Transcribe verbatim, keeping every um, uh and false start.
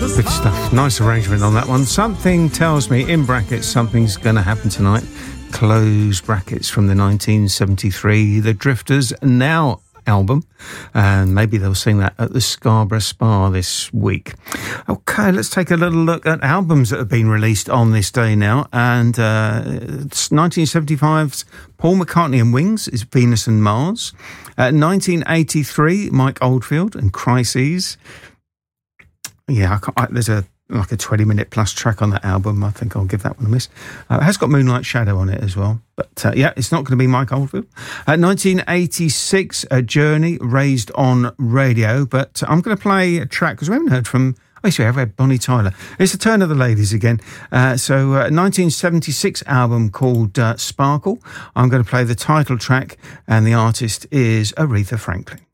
Good stuff. Nice arrangement on that one. Something tells me, in brackets, something's going to happen tonight. Close brackets from the nineteen seventy-three The Drifters Now album, and maybe they'll sing that at the Scarborough Spa this week. Okay, let's take a little look at albums that have been released on this day now. And uh, it's nineteen seventy-five's Paul McCartney and Wings is Venus and Mars. Uh, nineteen eighty-three Mike Oldfield and Crises. Yeah, I can't, I, there's a like a twenty minute plus track on that album. I think I'll give that one a miss. Uh, it has got Moonlight Shadow on it as well. But uh, yeah, it's not going to be Mike Oldfield. Uh, nineteen eighty-six A Journey, Raised on Radio. But I'm going to play a track because we haven't heard from... Oh, yes, we have had Bonnie Tyler. It's the turn of the ladies again. Uh, so uh, nineteen seventy-six album called uh, Sparkle. I'm going to play the title track and the artist is Aretha Franklin.